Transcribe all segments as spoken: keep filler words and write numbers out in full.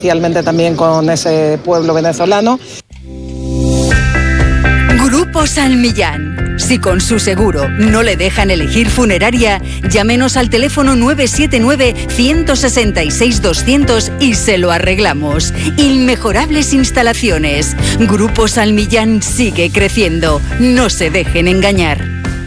especialmente también con ese pueblo venezolano. Grupo San Millán. Si con su seguro no le dejan elegir funeraria, llámenos al teléfono nueve siete nueve, uno seis seis, doscientos y se lo arreglamos. Inmejorables instalaciones. Grupo San Millán sigue creciendo. No se dejen engañar.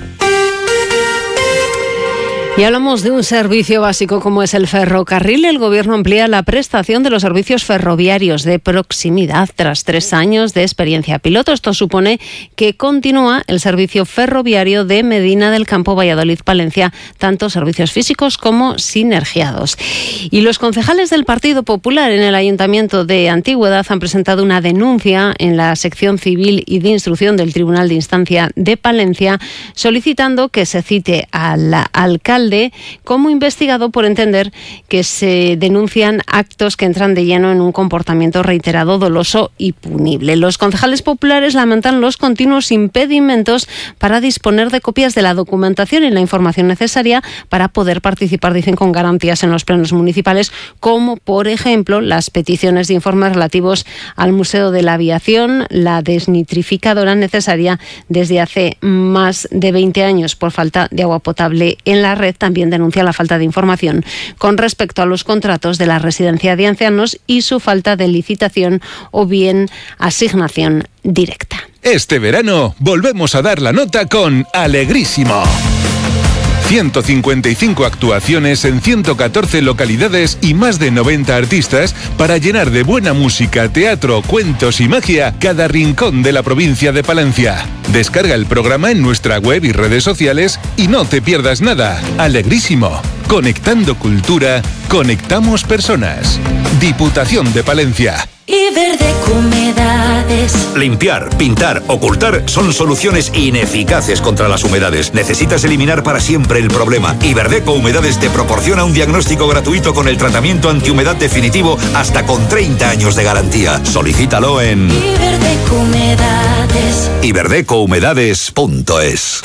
Y hablamos de un servicio básico como es el ferrocarril. El Gobierno amplía la prestación de los servicios ferroviarios de proximidad tras tres años de experiencia piloto. Esto supone que continúa el servicio ferroviario de Medina del Campo, Valladolid-Palencia, tanto servicios físicos como sinergiados. Y los concejales del Partido Popular en el Ayuntamiento de Antigüedad han presentado una denuncia en la sección civil y de instrucción del Tribunal de Instancia de Palencia, solicitando que se cite al alcalde como investigado por entender que se denuncian actos que entran de lleno en un comportamiento reiterado, doloso y punible. Los concejales populares lamentan los continuos impedimentos para disponer de copias de la documentación y la información necesaria para poder participar, dicen, con garantías en los plenos municipales, como por ejemplo las peticiones de informes relativos al Museo de la Aviación, la desnitrificadora necesaria desde hace más de veinte años por falta de agua potable en la red. También denuncia la falta de información con respecto a los contratos de la residencia de ancianos y su falta de licitación o bien asignación directa. Este verano volvemos a dar la nota con Alegrísimo. ciento cincuenta y cinco actuaciones en ciento catorce localidades y más de noventa artistas para llenar de buena música, teatro, cuentos y magia cada rincón de la provincia de Palencia. Descarga el programa en nuestra web y redes sociales y no te pierdas nada. Alegrísimo. Conectando cultura, conectamos personas. Diputación de Palencia. Iberdeco Humedades. Limpiar, pintar, ocultar son soluciones ineficaces contra las humedades. Necesitas eliminar para siempre el problema. Iberdeco Humedades te proporciona un diagnóstico gratuito con el tratamiento antihumedad definitivo hasta con treinta años de garantía. Solicítalo en Iberdeco Humedades. iberdeco humedades punto es.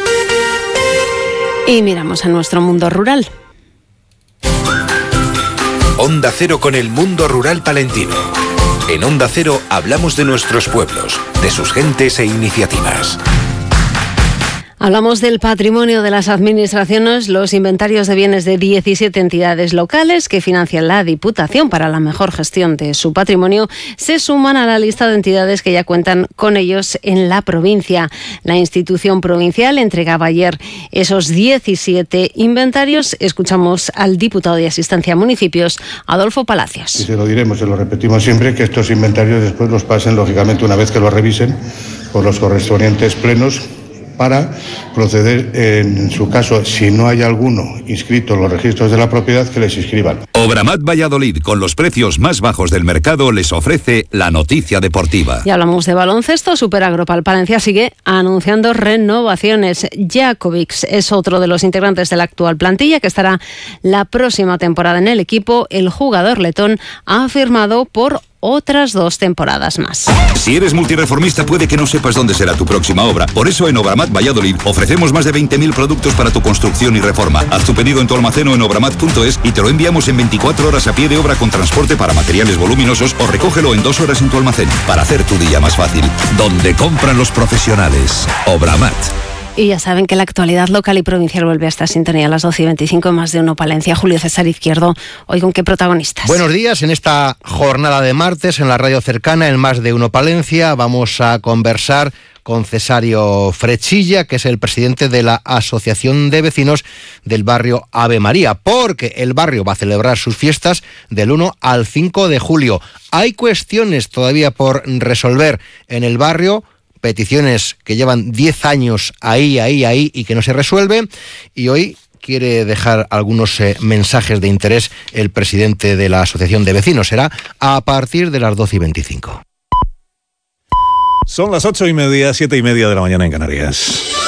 Y miramos a nuestro mundo rural. Onda Cero con el mundo rural palentino. En Onda Cero hablamos de nuestros pueblos, de sus gentes e iniciativas. Hablamos del patrimonio de las administraciones, los inventarios de bienes de diecisiete entidades locales que financian la Diputación para la mejor gestión de su patrimonio, se suman a la lista de entidades que ya cuentan con ellos en la provincia. La institución provincial entregaba ayer esos diecisiete inventarios. Escuchamos al diputado de Asistencia a Municipios, Adolfo Palacios. Y se lo diremos, se lo repetimos siempre, que estos inventarios después los pasen, lógicamente, una vez que los revisen por los correspondientes plenos, para proceder, en su caso, si no hay alguno inscrito en los registros de la propiedad, que les inscriban. Obramat Valladolid, con los precios más bajos del mercado, les ofrece la noticia deportiva. Y hablamos de baloncesto. Superagropal Palencia sigue anunciando renovaciones. Jakovics es otro de los integrantes de la actual plantilla que estará la próxima temporada en el equipo. El jugador letón ha firmado por otras dos temporadas más. Si eres multireformista, puede que no sepas dónde será tu próxima obra. Por eso en Obramat Valladolid ofrecemos más de veinte mil productos para tu construcción y reforma. Haz tu pedido en tu almacén o en obramat punto es y te lo enviamos en veinticuatro horas a pie de obra con transporte para materiales voluminosos, o recógelo en dos horas en tu almacén para hacer tu día más fácil. Donde compran los profesionales. Obramat. Y ya saben que la actualidad local y provincial vuelve a esta sintonía a las doce y veinticinco, Más de Uno Palencia. Julio César Izquierdo, hoy con qué protagonistas. Buenos días, en esta jornada de martes en la radio cercana, en Más de Uno Palencia, vamos a conversar con Cesario Frechilla, que es el presidente de la Asociación de Vecinos del barrio Ave María, porque el barrio va a celebrar sus fiestas del uno al cinco de julio. Hay cuestiones todavía por resolver en el barrio, peticiones que llevan diez años ahí, ahí, ahí y que no se resuelven, y hoy quiere dejar algunos eh, mensajes de interés el presidente de la Asociación de Vecinos. Será a partir de las doce y veinticinco. Son las ocho y media, siete y media de la mañana en Canarias.